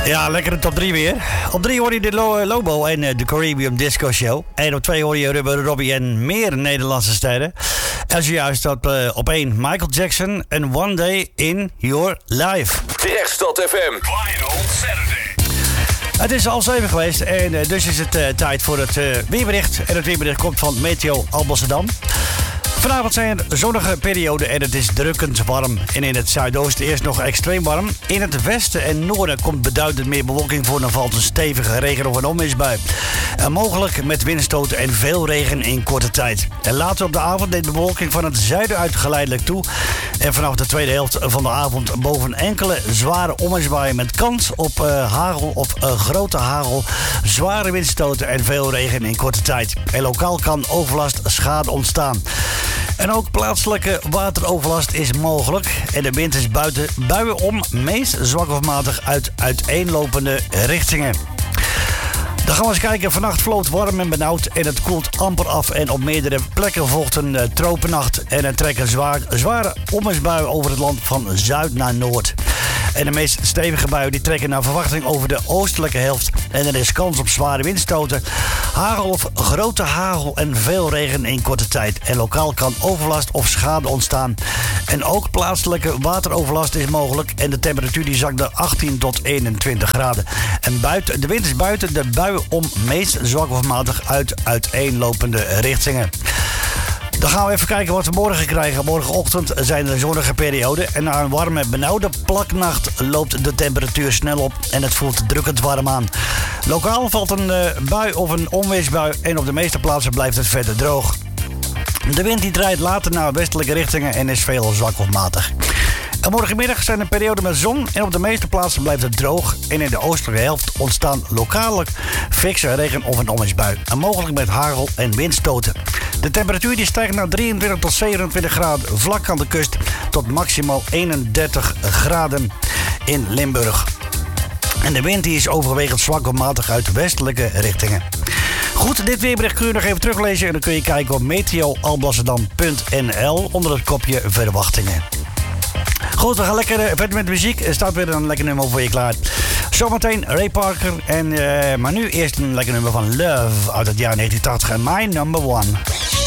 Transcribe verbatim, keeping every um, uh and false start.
Ja, lekkere top drie weer. Op drie hoor je de Lo- Lobo en uh, de Caribbean Disco Show. En op twee hoor je Rubber Robbie en meer Nederlandse sterren. En zojuist op, uh, op één Michael Jackson en One Day in Your Life. Rechtstad F M. Final Saturday. Het is al zeven geweest en uh, dus is het uh, tijd voor het uh, weerbericht. En het weerbericht komt van Meteo Alblasserdam. Vanavond zijn er zonnige perioden en het is drukkend warm. En in het zuidoosten eerst nog extreem warm. In het westen en noorden komt beduidend meer bewolking voor. Dan valt een stevige regen of een onweersbui. En mogelijk met windstoten en veel regen in korte tijd. En later op de avond neemt de bewolking van het zuiden uit geleidelijk toe. En vanaf de tweede helft van de avond boven enkele zware onweersbuien met kans op uh, hagel of uh, grote hagel, zware windstoten en veel regen in korte tijd. En lokaal kan overlast schade ontstaan. En ook plaatselijke wateroverlast is mogelijk. En de wind is buiten buien om, meest zwak of matig uit uiteenlopende richtingen. Dan gaan we eens kijken. Vannacht vloot warm en benauwd en het koelt amper af. En op meerdere plekken volgt een uh, tropennacht. En er trekken zwaar, zware onweersbuien over het land van zuid naar noord. En de meest stevige buien die trekken naar verwachting over de oostelijke helft. En er is kans op zware windstoten, hagel of grote hagel en veel regen in korte tijd. En lokaal kan overlast of schade ontstaan. En ook plaatselijke wateroverlast is mogelijk. En de temperatuur die zakt naar achttien tot eenentwintig graden. En buiten, de wind is buiten de buien om, meest zwak of matig uit uiteenlopende richtingen. Dan gaan we even kijken wat we morgen krijgen. Morgenochtend zijn er zonnige perioden. En na een warme, benauwde plaknacht loopt de temperatuur snel op. En het voelt drukkend warm aan. Lokaal valt een uh, bui of een onweersbui. En op de meeste plaatsen blijft het verder droog. De wind die draait later naar westelijke richtingen en is veel zwak of matig. En morgenmiddag zijn er perioden met zon en op de meeste plaatsen blijft het droog. En in de oostelijke helft ontstaan lokaal fikse regen of een onweersbui. En mogelijk met hagel en windstoten. De temperatuur die stijgt naar drieëntwintig tot zevenentwintig graden vlak aan de kust tot maximaal eenendertig graden in Limburg. En de wind die is overwegend zwak of matig uit westelijke richtingen. Goed, dit weerbericht kun je nog even teruglezen en dan kun je kijken op meteo alblasserdam punt n l onder het kopje verwachtingen. Goed, we gaan lekker verder met de muziek. Er staat weer een lekker nummer voor je klaar. Zometeen Ray Parker. En, uh, maar nu eerst een lekker nummer van Love uit het jaar negentien tachtig en My Number One.